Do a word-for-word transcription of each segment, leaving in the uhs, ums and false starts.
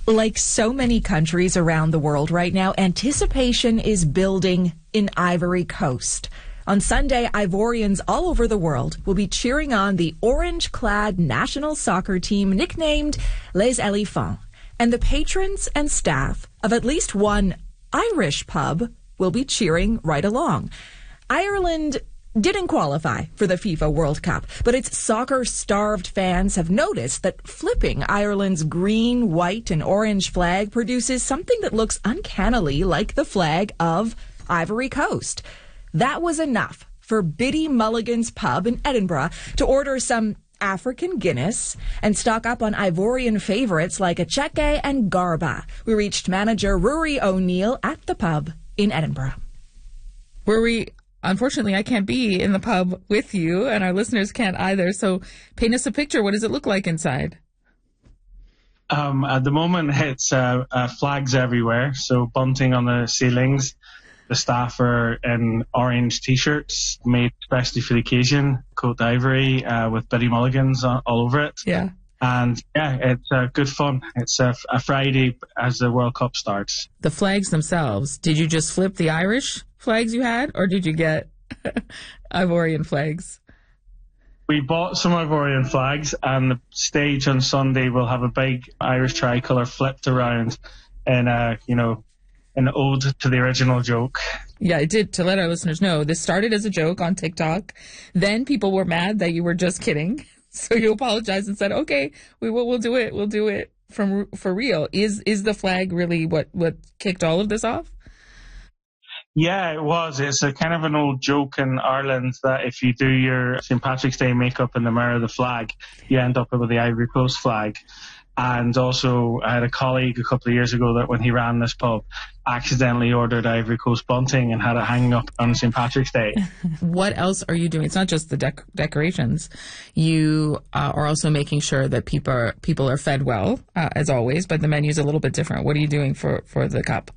Like so many countries around the world right now, anticipation is building in Ivory Coast. On Sunday, Ivorians all over the world will be cheering on the orange-clad national soccer team nicknamed Les Elephants. And the patrons and staff of at least one Irish pub will be cheering right along. Ireland didn't qualify for the FIFA World Cup, but its soccer-starved fans have noticed that flipping Ireland's green, white, and orange flag produces something that looks uncannily like the flag of Ivory Coast. That was enough for Biddy Mulligan's pub in Edinburgh to order some African Guinness and stock up on Ivorian favorites like Acheke and Garba. We reached manager Rory O'Neill at the pub in Edinburgh. Rory, unfortunately, I can't be in the pub with you, and our listeners can't either. So paint us a picture. What does it look like inside? Um, at the moment, it's uh, uh, flags everywhere. So bunting on the ceilings. The staff are in orange T-shirts made especially for the occasion, Côte d'Ivory, uh, with Biddy Mulligans all over it. Yeah. And yeah, it's uh, good fun. It's a, a Friday as the World Cup starts. The flags themselves, did you just flip the Irish flags you had, or did you get Ivorian flags? We bought some Ivorian flags, and the stage on Sunday will have a big Irish tricolour flipped around in a, you know, an ode to the original joke. Yeah, it did. To let our listeners know, this started as a joke on TikTok. Then people were mad that you were just kidding. So you apologized and said, okay, we will, we'll do it. We'll do it from for real. Is is the flag really what, what kicked all of this off? Yeah, it was. It's a kind of an old joke in Ireland that if you do your Saint Patrick's Day makeup in the mirror of the flag, you end up with the Ivory Coast flag. And also, I had a colleague a couple of years ago that when he ran this pub, accidentally ordered Ivory Coast bunting and had it hanging up on Saint Patrick's Day. What else are you doing? It's not just the dec- decorations. You uh, are also making sure that people are, people are fed well, uh, as always, but the menu's a little bit different. What are you doing for, for the cup?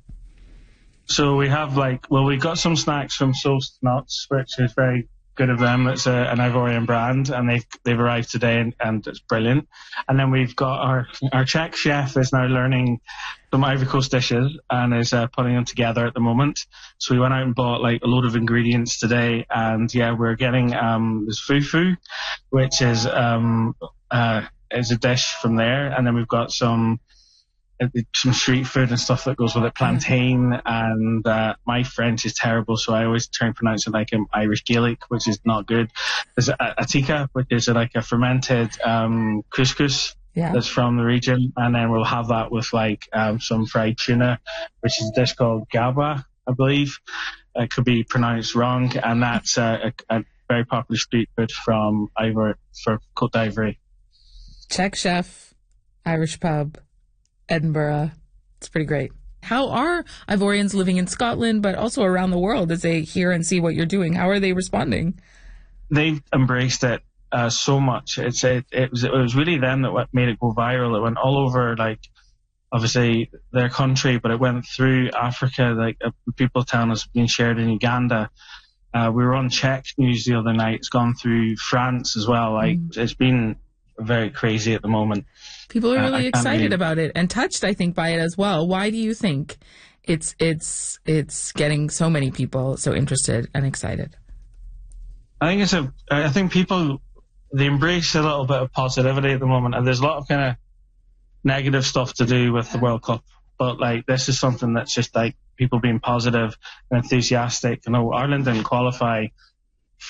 So we have like, well, we got some snacks from Soast Nuts, which is very good of them. It's a, an Ivorian brand, and they've they've arrived today, and, and it's brilliant. And then we've got our our Czech chef is now learning some Ivory Coast dishes and is uh, putting them together at the moment. So we went out and bought like a load of ingredients today, and yeah, we're getting um this fufu, which is um uh is a dish from there, and then we've got some. some street food and stuff that goes with it, plantain, and uh, my French is terrible, so I always try and pronounce it like um, Irish Gaelic, which is not good. There's a, a tikka, which is like a fermented um, couscous yeah. that's from the region, and then we'll have that with like um, some fried tuna, which is a dish called gaba, I believe. It could be pronounced wrong, and that's a, a, a very popular street food from Ivory, for Côte d'Ivory. Czech chef, Irish pub, Edinburgh. It's pretty great. How are Ivorians living in Scotland, but also around the world as they hear and see what you're doing? How are they responding? They've embraced it uh, so much. It's it, it was it was really them that made it go viral. It went all over, like obviously their country, but it went through Africa. Like uh, people telling us it's been shared in Uganda. Uh, we were on Czech news the other night. It's gone through France as well. Like mm. it's been very crazy at the moment. People are really uh, excited really... about it and touched, I think, by it as well. Why do you think it's it's it's getting so many people so interested and excited? I think it's a. I think people they embrace a little bit of positivity at the moment, and there's a lot of kind of negative stuff to do with the World Cup. But like this is something that's just like people being positive and enthusiastic. You know, Ireland didn't qualify